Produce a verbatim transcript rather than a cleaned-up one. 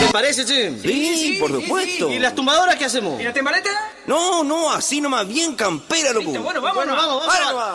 ¿Te parece, che? Sí, sí, por supuesto. ¿Y las tumbadoras qué hacemos? ¿Y la timbaleta? No, no, así nomás, bien campera, loco. Bueno, vámonos. Bueno, vamos, vamos. Ahora nomás.